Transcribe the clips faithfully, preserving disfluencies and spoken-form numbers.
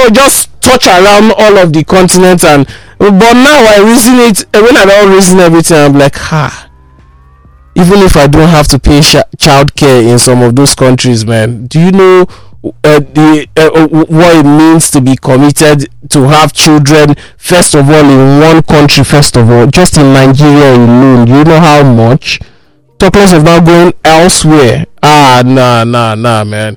know, just touch around all of the continent. And but now I reason it, when I don't reason everything, I'm like, ha, even if I don't have to pay sh- child care in some of those countries, man, do you know uh, the uh, what it means to be committed to have children, first of all, in one country, first of all, just in Nigeria alone? Do you know how much? Talk less of now going elsewhere. Ah, nah, nah, nah, man.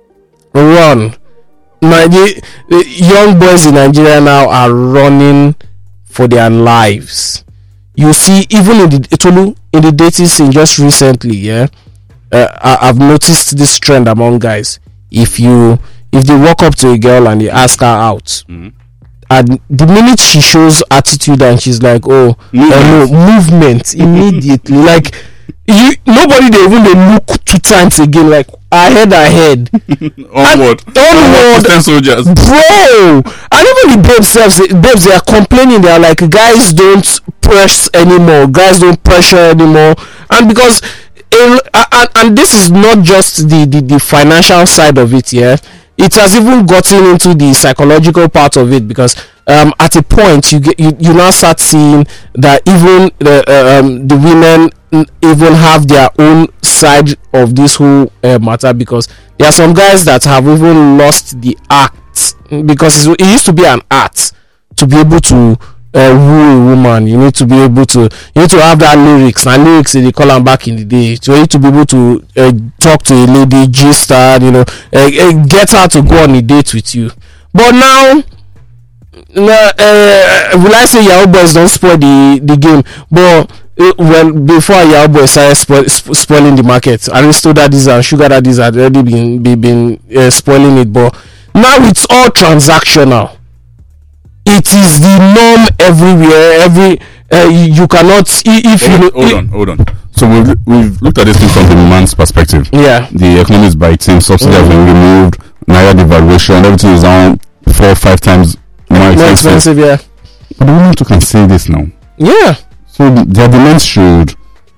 Run. Nigeria, the young boys in Nigeria now are running for their lives. You see, even in the Itolu, in the dating scene just recently, yeah, uh, I, I've noticed this trend among guys. If you if they walk up to a girl and they ask her out, mm-hmm. and the minute she shows attitude and she's like, oh, movement, uh, no, movement immediately, like you, nobody they even they look two times again, like ahead, ahead, onward, onward, ten soldiers, bro. And even the babes, themselves, babes, they are complaining. They are like, guys don't press anymore, guys don't pressure anymore, and because. And, and, and this is not just the, the, the financial side of it, yeah. It has even gotten into the psychological part of it, because um, at a point you get you, you now start seeing that even the uh, um, the women even have their own side of this whole uh, matter, because there are some guys that have even lost the act, because it used to be an art to be able to Uh, woo a woman. You need to be able to you need to have that lyrics and lyrics they call them back in the day, so you need to be able to uh, talk to a lady, gist her, you know, uh, uh, get her to go on a date with you. But now uh, uh, will I say Yahoo boys don't spoil the the game? But uh, well, before Yahoo boys started spoil, sp- spoiling the market, Aristo daddies and sugar daddies had already been been, been uh, spoiling it. But now it's all transactional. It is the norm everywhere. Every uh, you, you cannot if hold, you hold it, on, hold on. So we've we've looked at this thing from the man's perspective. Yeah, the economy is biting, subsidy has been removed, naira devaluation, everything is down four five times more expensive. More expensive, yeah. But the women too can say this now. Yeah. So the, their demands should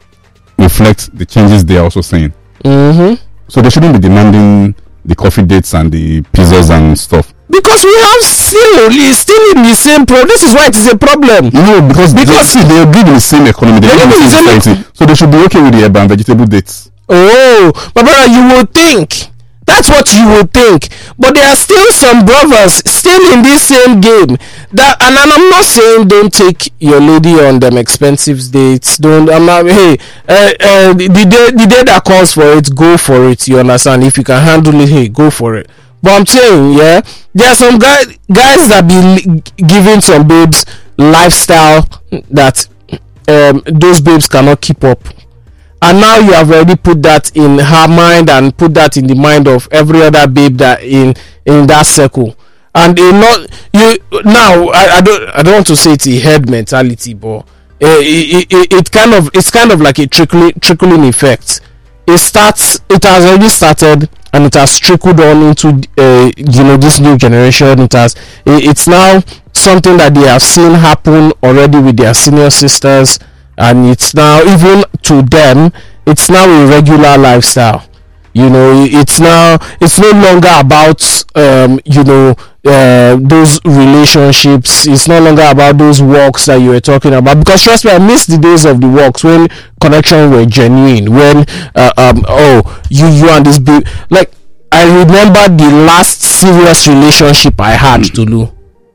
reflect the changes they are also saying. Mm-hmm. So they shouldn't be demanding the coffee dates and the pizzas and stuff. Because we have still still in the same pro. This is why it is a problem. No, because because they, see, they live in the same economy, they, they live in the same society, so they should be okay with the herb and vegetable dates. Oh, my brother, you would think that's what you would think, but there are still some brothers still in this same game. That, and, and I'm not saying don't take your lady on them expensive dates. Don't. I'm not. Hey, uh, uh, the, the day the day that calls for it, go for it. You understand? If you can handle it, hey, go for it. But I'm saying, yeah, there are some guys guys that be li- giving some babes lifestyle that um, those babes cannot keep up, and now you have already put that in her mind and put that in the mind of every other babe that in in that circle, and they not you now. I, I don't I don't want to say it's a head mentality, but uh, it, it, it kind of it's kind of like a trickling trickling effect. It starts. It has already started. And it has trickled on into uh, you know this new generation. It has it's now something that they have seen happen already with their senior sisters, and it's now even to them it's now a regular lifestyle. You know, it's now it's no longer about um, you know uh, those relationships. It's no longer about those walks that you were talking about. Because trust me, I miss the days of the walks when connections were genuine. When uh, um oh you you and this big, like I remember the last serious relationship I had, mm. Tulu.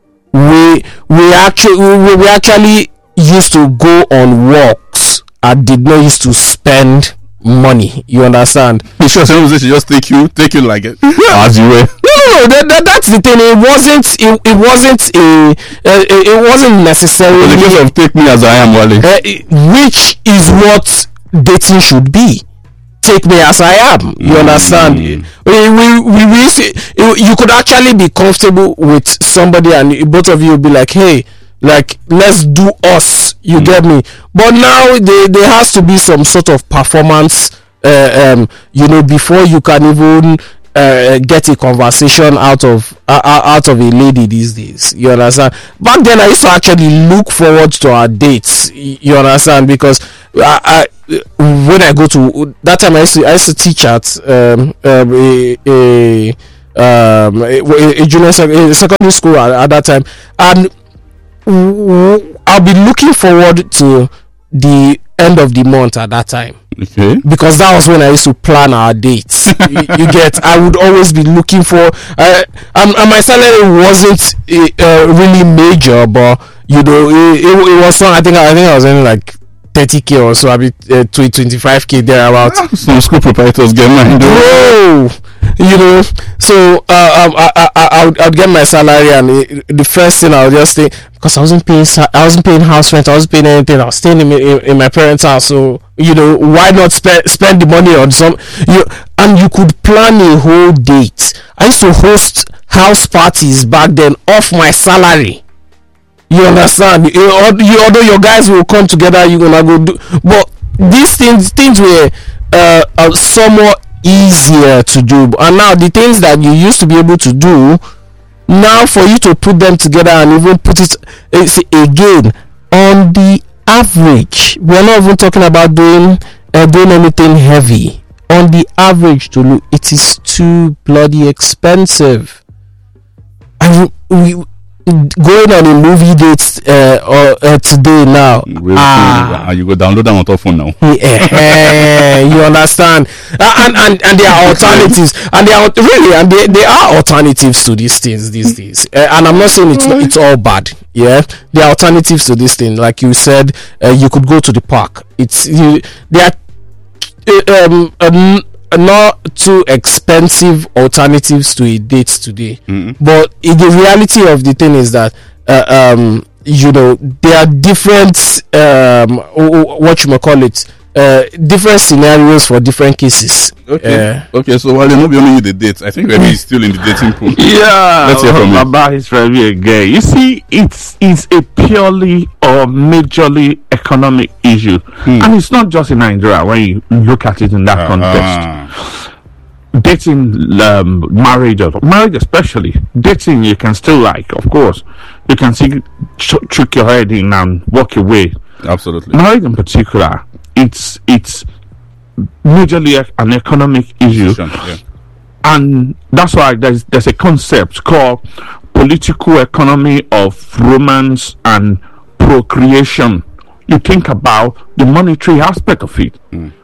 We we actually we, we actually used to go on walks. I did not used to spend money. You understand? You sure someone should just take you, take you like it yeah. as you were. No, no, that, that, that's the thing. It wasn't. It, it wasn't a. Uh, it, it wasn't necessarily. The case of take me as I am, Wale. Uh, which is what dating should be. Take me as I am. You mm. understand? We we we, we used to, you could actually be comfortable with somebody, and both of you will be like, hey, like let's do us. You mm. get me? But now there there has to be some sort of performance. Uh, um, you know, before you can even uh, get a conversation out of uh, out of a lady these days. You understand? Back then, I used to actually look forward to our dates. You understand? Because I. I when I go to that time, I used to I used to teach at um, um, a, a um, a, a junior sec- a secondary school at, at that time, and w- I'll be looking forward to the end of the month at that time. Okay. Because that was when I used to plan our dates. you, you get, I would always be looking for, uh, and, and my salary wasn't uh, really major, but you know, it, it, it was some. I think I think I was earning like thirty k or so. I mean, uh, to twenty-five k thereabouts. Ah, some school proprietors get mine. Bro, you know, so uh, um, I, I, I, I would, I would get my salary, and it, the first thing I would just think, because I wasn't paying, I wasn't paying house rent, I wasn't paying anything, I was staying in, in, in my parents' house, so you know, why not spend spend the money on some, you, and you could plan a whole date. I used to host house parties back then off my salary. You understand? You, you, although your guys will come together, you're gonna go do, but these things things were uh, uh, somewhat easier to do, and now the things that you used to be able to do, now for you to put them together and even put it uh, see, again on the average, we're not even talking about doing uh, doing anything heavy. On the average, to look, it is too bloody expensive. And we, we going on a movie date uh, or uh, today now, Really, ah, ah, you go download them on top phone now. yeah, you understand, uh, and and and there are alternatives, and there are really, and there, there are alternatives to these things these days. Uh, and I'm not saying it's not, it's all bad. Yeah, there are alternatives to this thing. Like you said, uh, you could go to the park. It's you, there are uh, um. um not too expensive alternatives to a date today. Mm-hmm. But i- the reality of the thing is that uh, um you know, there are different um w- w- what you may call it uh different scenarios for different cases. Okay. Uh, Okay, so while you're not only in the dates, I think Remy is still in the dating pool. Yeah, Let's hear from you. Baba is very again. You see, it's it's a purely or majorly economic issue, and it's not just in Nigeria when you look at it in that context. Ah. Dating, um, marriage, or marriage especially, dating you can still like, of course, you can see tr- trick your head in and walk away. Absolutely. Marriage in particular, it's it's majorly e- an economic issue. Yeah. And that's why there's there's a concept called political economy of romance and procreation. You think about the monetary aspect of it.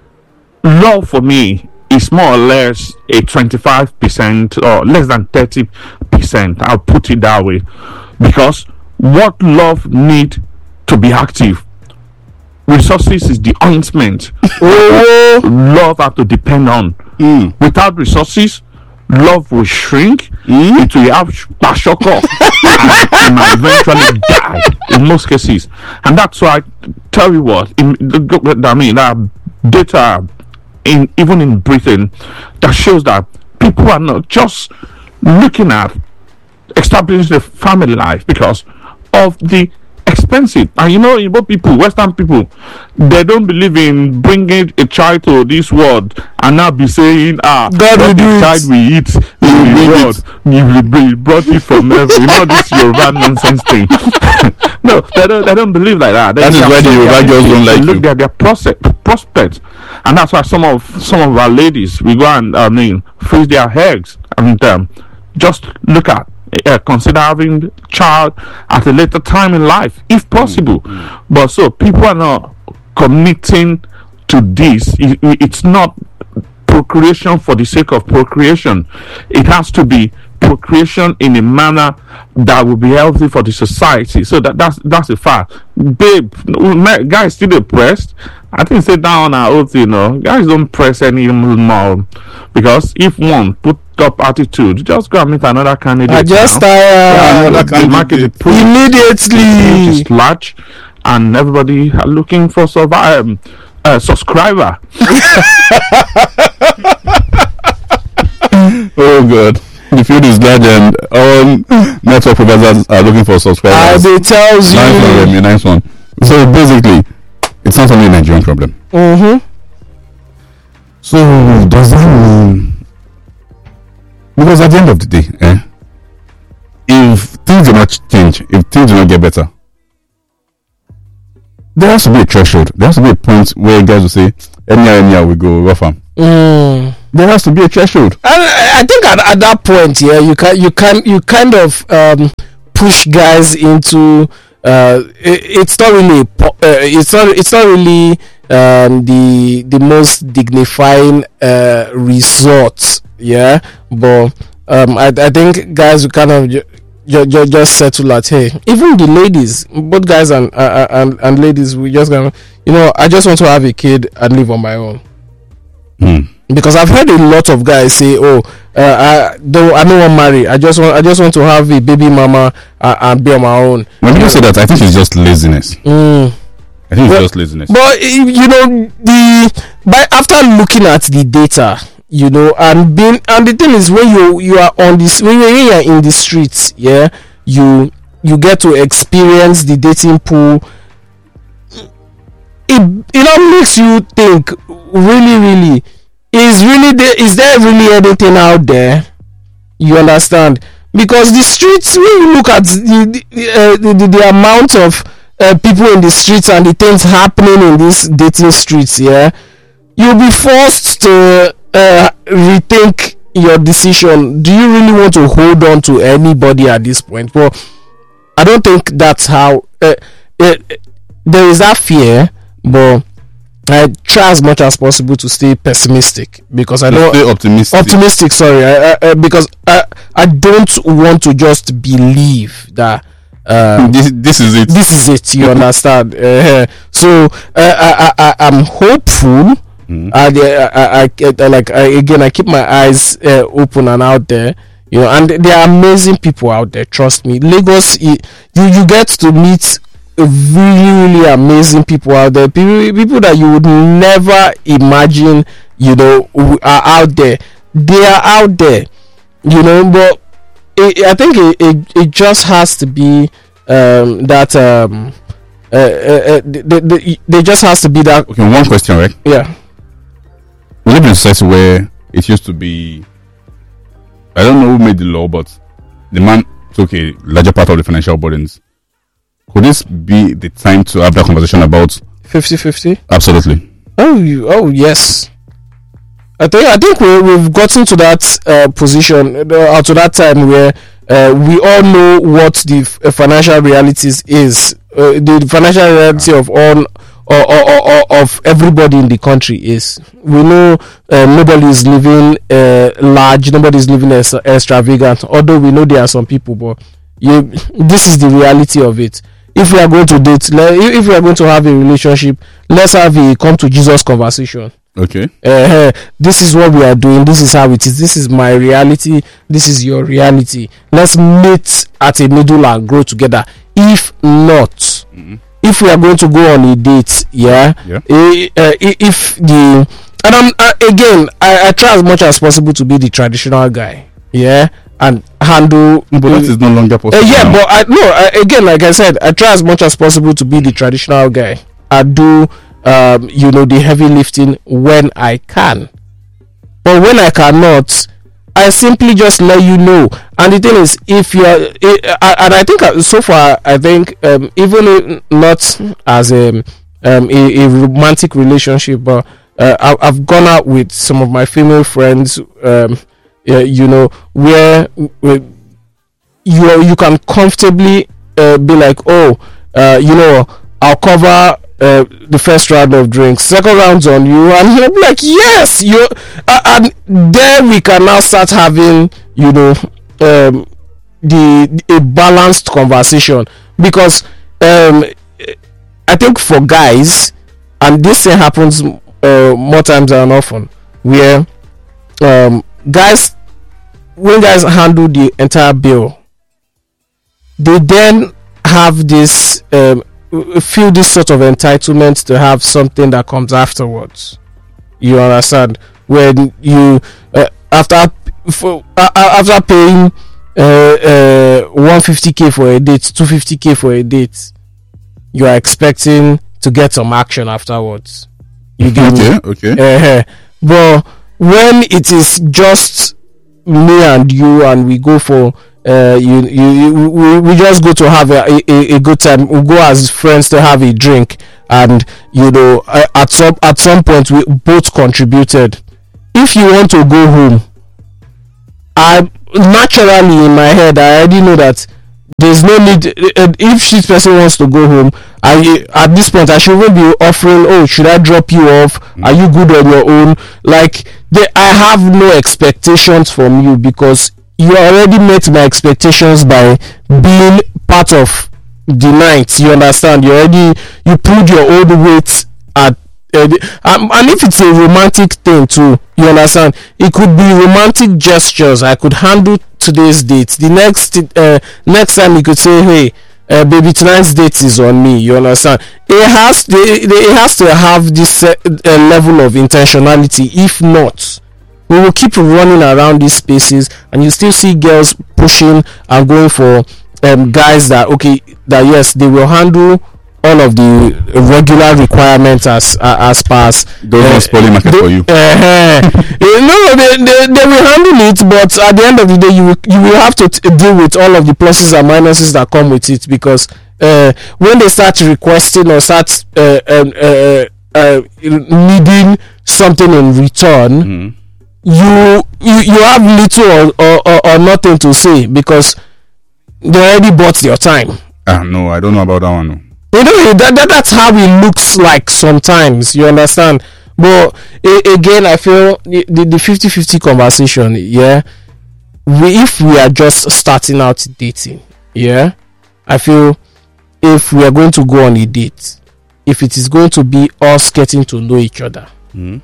Love for me is more or less a twenty-five percent or less than thirty percent. I'll put it that way, because what love need to be active, resources is the ointment. Oh, love have to depend on. Mm. Without resources, love will shrink. It will have shoko and it might eventually die in most cases. And that's why I tell you what, in, I mean, there are data in even in Britain that shows that people are not just looking at establishing a family life because of the expensive. And you know, Igbo people, Western people, they don't believe in bringing a child to this world and now be saying, ah, God will what do the it. child we eat, we bring brought, you bring- brought it from heaven. You know, this Yoruba nonsense thing. No, they don't, they don't believe like that. They That is say, why the Yoruba girls don't like look you. at their prospect, prospects, and that's why some of some of our ladies, we go and I mean freeze their eggs and um, just look at uh, consider having child at a later time in life if possible. But so people are not committing to this. It- it- it's not procreation for the sake of procreation. It has to be procreation in a manner that will be healthy for the society. So that that's that's a fact. Babe, no, ma- guys still depressed. I think sit down our oath, you know, guys don't press any more, because if one put up attitude, just go and meet another candidate. I just now. uh, another the market is candidate. pretty- immediately. is large, and everybody are looking for survive um, uh, subscriber. Oh god. The field is large and all network providers are looking for As subscribers. it tells you. Nice one, Remy, nice one. So basically, it's not only a Nigerian problem. Mm-hmm. So does that mean? Because at the end of the day, eh, if things do not change, if things do not get better, there has to be a threshold. There has to be a point where guys will say, anyhow, anyhow, we go rough am. Mm. there has to be a threshold. I, I think at, at that point, yeah, you can you can you kind of um, push guys into. Uh, it, it's not really. Uh, it's not. It's not really um, the the most dignifying uh, resort. Yeah, but um, I I think guys will kind of. Ju- ju- ju- just settle at, hey, even the ladies, both guys and uh, and and ladies, we just gonna, you know, I just want to have a kid and live on my own. Mm. Because I've heard a lot of guys say, "Oh, uh, I don't, I don't want to marry. I just want, I just want to have a baby mama uh, and be on my own." When people say that, I think it's just laziness. Mm. I think it's But- just laziness. But you know, the by after looking at the data, you know, and being, and the thing is, when you you are on this, when you when you are in the streets, yeah, you you get to experience the dating pool. It it all makes you think, really, really, is really there, is there really anything out there? You understand? Because the streets, when you look at the the, uh, the, the, the amount of uh, people in the streets and the things happening in these dating streets, yeah, you'll be forced to uh, rethink your decision. Do you really want to hold on to anybody at this point? Well, I don't think that's how. Uh, uh, there is that fear, but I try as much as possible to stay pessimistic, because I know Stay optimistic. optimistic. Sorry, I, I, uh, because I I don't want to just believe that. Um, This, this is it. this is it. You understand? Uh, so uh, I, I I I'm hopeful. Mm. And uh, I, I, I like I, again I keep my eyes uh, open and out there, you know, and there are amazing people out there. Trust me, Lagos, you you get to meet really really amazing people out there. People people that you would never imagine, you know, are out there. They are out there, you know. But it, I think it, it it just has to be um, that um, uh, uh, uh, they, they, they just has to be that. Okay, one question, right? Yeah. We live in a society where it used to be, I don't know who made the law, but the man took a larger part of the financial burdens. Could this be the time to have that conversation about? fifty-fifty. Absolutely. Oh, you, oh yes. I think I think we we've gotten to that uh, position uh, or to that time where uh, we all know what the f- uh, financial realities is. Uh, the financial reality of all or, or, or, or of everybody in the country is. We know uh, nobody is living uh, large, nobody is living ex- extravagant. Although we know there are some people, but you, this is the reality of it. If we are going to date, le- if we are going to have a relationship, let's have a come to Jesus conversation. Okay. Uh, this is what we are doing. This is how it is. This is my reality. This is your reality. Let's meet at a middle and grow together. If not, Mm-hmm. if we are going to go on a date, yeah, Yeah. eh, uh, if the and I'm uh, again, I, I try as much as possible to be the traditional guy, yeah, and handle. But that is no longer Uh, possible. yeah, now. but I no I, again, like I said, I try as much as possible to be the traditional guy. I do, um, you know, the heavy lifting when I can, but when I cannot, I simply just let you know. And the thing is, if you are, uh, and I think uh, so far, I think um, even uh, not as a um, a, a romantic relationship, but uh, I, I've gone out with some of my female friends. Um, uh, you know, where uh, you you can comfortably uh, be like, oh, uh, you know, I'll cover uh, the first round of drinks, second round's on you, and you'll be like, yes, you, uh, and then we can now start having, you know, um, the a balanced conversation, because um, I think for guys, and this thing happens uh, more times than often, where um, guys, when guys handle the entire bill, they then have this um, feel this sort of entitlement to have something that comes afterwards. You understand? When you uh, after for, uh, after paying uh, uh, one hundred fifty k for a date, two hundred fifty k for a date, you are expecting to get some action afterwards. You get me? Okay. Okay. Uh-huh. But when it is just me and you, and we go for uh you you, you we, we just go to have a, a, a good time, we go as friends to have a drink, and you know uh, at some at some point we both contributed, if you want to go home, I naturally in my head I already know that there's no need. Uh, if this person wants to go home, I at this point I shouldn't be offering, oh, should I drop you off? Are you good on your own? Like, they, I have no expectations from you, because you already met my expectations by being part of the night. You understand? You already you pulled your own weight at uh, um, and if it's a romantic thing too, you understand, it could be romantic gestures. I could handle today's date. The next uh, next time you could say, hey, uh, baby, tonight's date is on me. You understand? It has to, it, it has to have this uh, uh, level of intentionality. If not, we will keep running around these spaces, and you still see girls pushing and going for um, guys that, okay, that yes, they will handle all of the regular requirements as uh, as pass. Those uh, are spoiling market they, for you. Uh, no, they, they they will handle it, but at the end of the day, you will, you will have to t- deal with all of the pluses and minuses that come with it, because uh, when they start requesting or start uh, uh, uh, uh, needing something in return, mm. you, you you have little or, or, or, or nothing to say, because they already bought your time. Ah, no, I don't know about that one. No. You know, that, that that's how it looks like sometimes, you understand. But a, again, I feel the, the fifty-fifty conversation, yeah, we, if we are just starting out dating, yeah, I feel if we are going to go on a date, if it is going to be us getting to know each other, mm.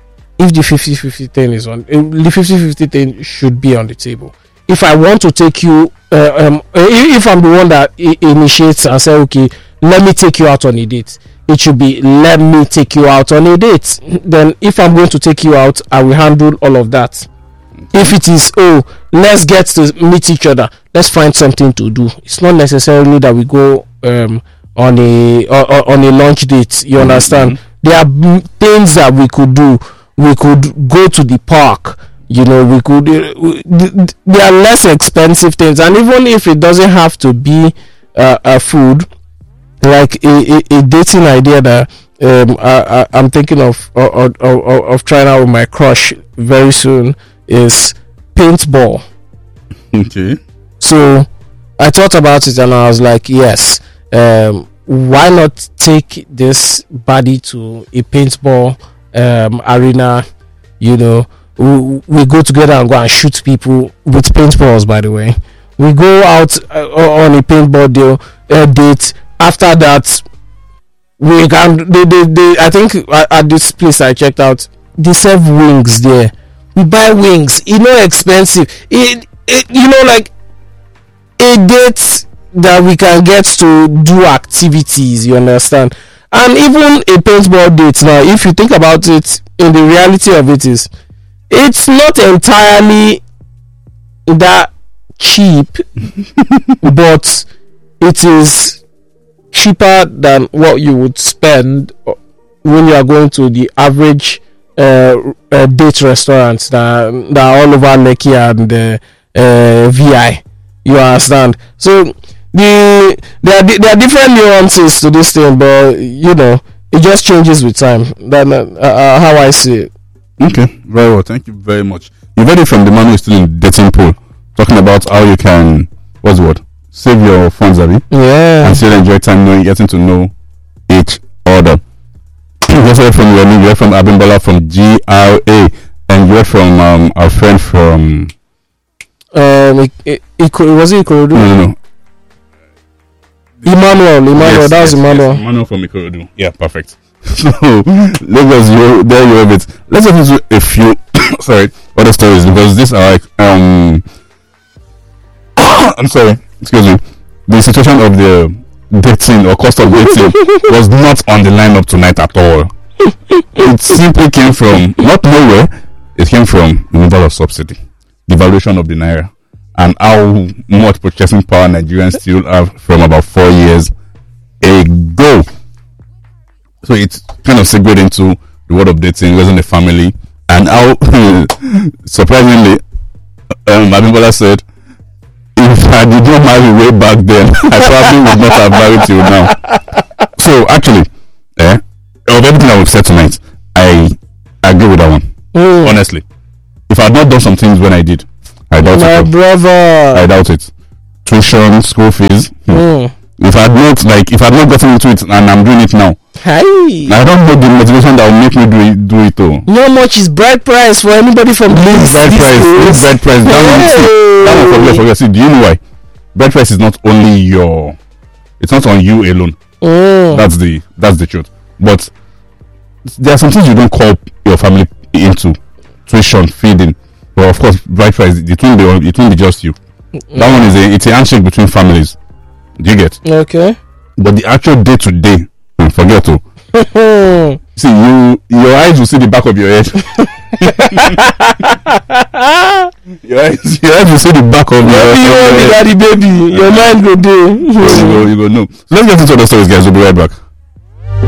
if the fifty-fifty thing is on, the fifty-fifty thing should be on the table. If I want to take you, uh, um, if I'm the one that I- initiates and say, okay, let me take you out on a date, it should be, let me take you out on a date. Then if I'm going to take you out, I will handle all of that. If it is, oh, let's get to meet each other, let's find something to do. It's not necessarily that we go um, on a or, on a lunch date. You understand? Mm-hmm. There are things that we could do. We could go to the park. You know, we could. Uh, there are less expensive things, and even if it doesn't have to be uh, a food, like a, a, a dating idea that um, I, I, I'm thinking of of, of of trying out with my crush very soon is paintball. Okay. So I thought about it and I was like, yes, um, why not take this body to a paintball um, arena? You know, we, we go together and go and shoot people with paintballs. By the way, we go out uh, on a paintball deal, uh, date. After that, we can. They, they, they, I think at, at this place I checked out, they serve wings there. We buy wings. It's not expensive. It, it, you know, like a date that we can get to do activities. You understand? And even a paintball date. Now, if you think about it, in the reality of it is, it's not entirely that cheap, but it is cheaper than what you would spend when you are going to the average uh, uh, date restaurants that, that are all over Lekki and uh, uh, V I. You understand? So the there are, there are different nuances to this thing, but you know, it just changes with time. That's uh, uh, how I see it. Okay, very well. Thank you very much. You read it from the man who is still in dating pool, talking about how you can, what's the word? Save your funds, Abby. Yeah. And still enjoy time knowing, getting to know each other. You also heard from Remy, you heard from Abimbola from G R A, and you heard from um, our friend from. Um, it, it, it, was it Ikorodu? No, no, no. Emmanuel, Emmanuel, yes, that was yes, Emmanuel. Yes, Emmanuel from Ikorodu. Yeah, perfect. So, Lagos, you there you have it. Let's get into a few, sorry, other stories, because these are like, um, I'm sorry, excuse me. The situation of the dating or cost of dating was not on the lineup tonight at all. It simply came from, not nowhere, it came from removal of subsidy, devaluation of the naira, and how much purchasing power Nigerians still have from about four years ago. So it's kind of segued into the world of dating, raising a family, and how surprisingly, um, Abimbola said, if I did not marry way back then, I probably would not have married till now. So actually, eh, of everything that we've said tonight, I agree with that one. Mm. Honestly, if I had not done some things when I did, I doubt My it. oh. brother. I doubt it. Tuition, school fees. hmm. Mm. If I had not like, if I had not gotten into it and I'm doing it now, Hi. I don't know the motivation that will make me do it. Do it though. You know how much is bride price for anybody from Leave this, bread this price. Leave place? bread price. That one, see, that one forget, forget. See, do you know why? Bread price is not only your. It's not on you alone. Mm. That's the that's the truth. But there are some things you don't call your family into. Tuition, feeding. But of course, bread price. It won't be. It won't be just you. That one is a. It's a handshake between families. Do you get? Okay. But the actual day to day, forget to. See, you your eyes will see the back of your head. your eyes, your eyes will see the back of your Baby, you of want your the head. daddy baby. Your mind go do. So you go, you go no. So let's get into the stories, guys. We'll be right back.